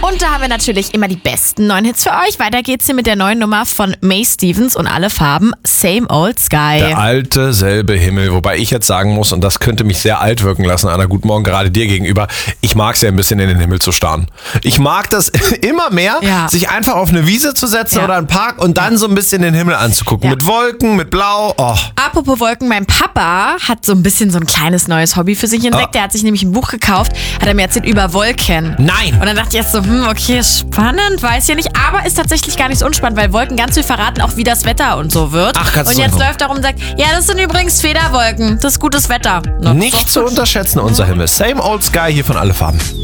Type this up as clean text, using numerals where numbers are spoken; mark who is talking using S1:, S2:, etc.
S1: Und da haben wir natürlich immer die besten neuen Hits für euch. Weiter geht's hier mit der neuen Nummer von May Stevens und alle Farben Same Old Sky.
S2: Der alte, selbe Himmel. Wobei ich jetzt sagen muss, und das könnte mich sehr alt wirken lassen, Anna, guten Morgen, gerade dir gegenüber, ich mag es ja ein bisschen in den Himmel zu starren. Ich mag das immer mehr, sich einfach auf eine Wiese zu setzen oder einen Park und dann so ein bisschen den Himmel anzugucken. Mit Wolken, mit Blau. Oh.
S1: Apropos Wolken, mein Papa hat so ein bisschen so ein kleines neues Hobby für sich entdeckt. Der hat sich nämlich ein Buch gekauft, hat er mir erzählt über Wolken.
S2: Nein!
S1: Und dann dachte ich erst so, okay, spannend, weiß ja nicht. Aber ist tatsächlich gar nicht so unspannend, weil Wolken ganz viel verraten, auch wie das Wetter und so wird.
S2: Ach, kannst
S1: und
S2: du
S1: jetzt läuft darum und sagt, ja, das sind übrigens Federwolken. Das ist gutes Wetter.
S2: Nicht zu unterschätzen, unser Himmel. Same Old Sky hier von Alle Farben.